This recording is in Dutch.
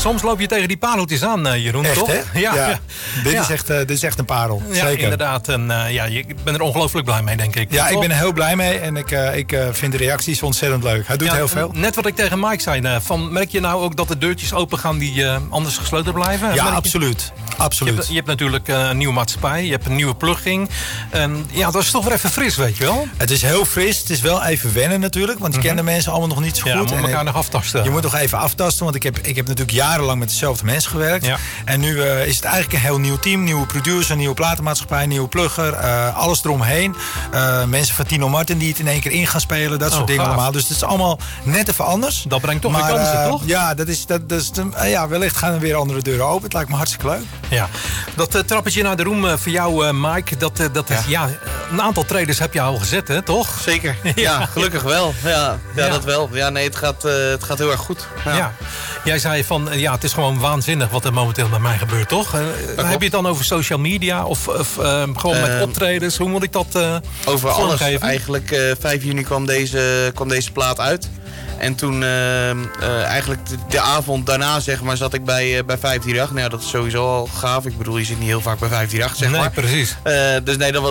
soms loop je tegen die pareltjes aan, Jeroen, echt, toch? Hè? Ja. Dit is echt een parel. Ja, Zeker. Inderdaad. En je bent er ongelooflijk blij mee, denk ik. Ja, toch? ik ben er heel blij mee en ik vind de reacties ontzettend leuk. Hij doet heel veel. Net wat ik tegen Mike zei, merk je nou ook dat de deurtjes open gaan die anders gesloten blijven? Ja, Merk je? absoluut. Absoluut. Je hebt natuurlijk een nieuwe maatschappij, je hebt een nieuwe plugging. En ja, dat is toch weer even fris, weet je wel? Het is heel fris. Het is wel even wennen natuurlijk, want je kent de mensen allemaal nog niet zo goed. Ja, je moet elkaar nog aftasten. Je moet nog even aftasten, want ik heb natuurlijk jarenlang met dezelfde mensen gewerkt. Ja. En nu is het eigenlijk een heel nieuw team. Nieuwe producer, nieuwe platenmaatschappij, nieuwe plugger. Alles eromheen. Mensen van Tino Martin die het in één keer in gaan spelen. Dat soort dingen allemaal. Dus het is allemaal net even anders. Dat brengt toch weer kansen, toch? Ja, wellicht gaan er weer andere deuren open. Het lijkt me hartstikke leuk. Ja, dat trappetje naar de room voor jou, Mike, dat is een aantal traders heb je al gezet, hè, toch? Zeker. Ja, gelukkig wel. Ja, dat wel. Ja, nee, het gaat heel erg goed. Ja. Jij zei van, het is gewoon waanzinnig wat er momenteel met mij gebeurt, toch? Heb je het dan over social media of gewoon met optredens? Hoe moet ik dat over alles. vormgeven? Eigenlijk 5 juni kwam deze plaat uit. En toen eigenlijk de avond daarna zeg maar, zat ik bij 538. Nou ja, dat is sowieso al gaaf. Ik bedoel, je zit niet heel vaak bij 538, zeg maar. Nee, precies. Dus nee, dat was